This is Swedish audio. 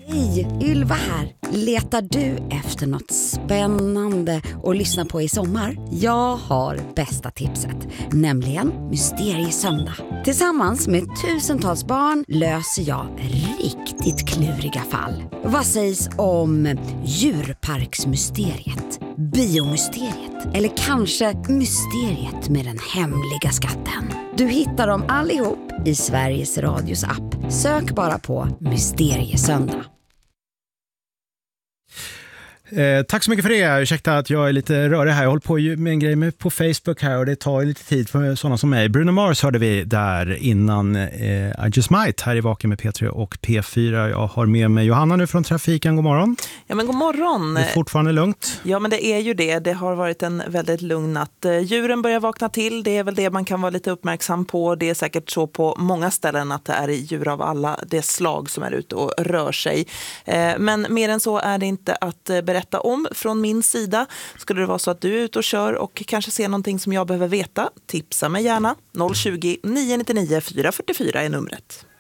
Hej, Ylva här. Letar du efter något spännande att lyssna på i sommar? Jag har bästa tipset, nämligen Mysteriesöndag. Tillsammans med tusentals barn löser jag riktigt kluriga fall. Vad sägs om djurparksmysteriet, biomysteriet eller kanske mysteriet med den hemliga skatten? Du hittar dem allihop i Sveriges Radios app. Sök bara på Mysteriesöndag. Tack så mycket för det. Ursäkta att jag är lite rörig här. Jag håller på med en grej på Facebook här och det tar lite tid för sådana som mig. Bruno Mars hörde vi där innan I Just Might här i Vaken med P3 och P4. Jag har med mig Johanna nu från trafiken. God morgon. Ja, men god morgon. Det är fortfarande lugnt. Ja, men det är ju det. Det har varit en väldigt lugn natt. Djuren börjar vakna till. Det är väl det man kan vara lite uppmärksam på. Det är säkert så på många ställen att det är djur av alla det slag som är ute och rör sig. Men mer än så är det inte att berätta om från min sida. Skulle det vara så att du är ute och kör och kanske ser någonting som jag behöver veta, tipsa mig gärna. 020 999 444 är numret.